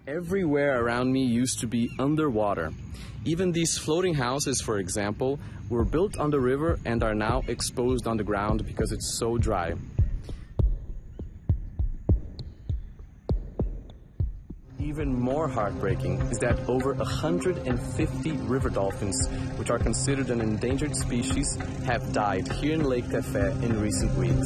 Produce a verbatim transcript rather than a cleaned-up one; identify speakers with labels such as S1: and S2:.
S1: Everywhere around me used to be underwater. Even these floating houses, for example, were built on the river and are now exposed on the ground because it's so dry. Even more heartbreaking is that over one hundred fifty river dolphins, which are considered an endangered species, have died here in Lake Tefé in recent weeks.